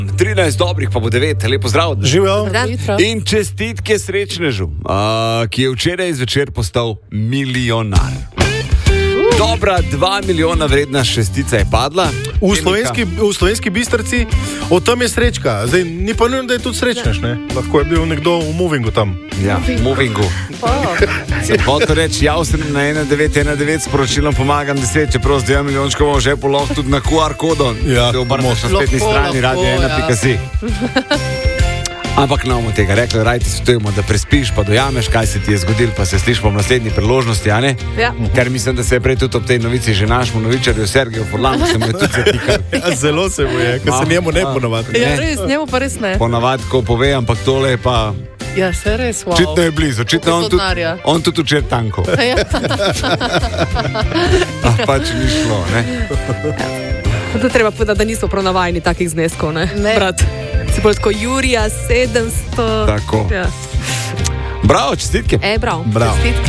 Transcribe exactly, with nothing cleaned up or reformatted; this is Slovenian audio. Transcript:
trinajst dobrih, pa bo devet, lepo zdrav. Živijo. In čestitke srečnežu, uh, ki je včeraj zvečer postal milijonar. Dobra dva milijona vredna šestica je padla. V slovenski, v slovenski Bistrici, od tam je srečka. Zdaj, ni pa nujno, da je tudi srečnež, ne? Lahko je bil nekdo v movingu tam. Ja, v movingu. Sem hotel reči, jav sem na ena devet ena devet sporočilom pomagam deset, čeprav z dvema milijončkoma že poloh tudi na Q R kodo. Ja, se obrneš na spletni strani radio ena pika si. Ampak ne bomo tega rekli, raj ti svetujemo, da prespiš, pa dojameš, kaj se ti je zgodilo, pa se sliš po naslednji priložnosti, a ne? Ja. Ker mislim, da se je prej tudi ob tej novici že našemu novičarju Sergeju Furlanu se mu je tudi zatikal. Ja, zelo se mu je, ker se njemu ne ponavadi. Ja, res, njemu pa res ne. Ponavadi, ko pove, ampak tole je pa... Ja, se res, wow. Očitno je blizu, očitno on tudi, on tudi včer tanko. Ja. A pač ni šlo, ne? To treba povedati, da nismo prav navajeni takih zneskov, ne? Ne. Brat. Se bolj tako Jurija, sedemsto. Tako. Ja. Bravo, čestitke. E, bravo. Bravo. Čestitke.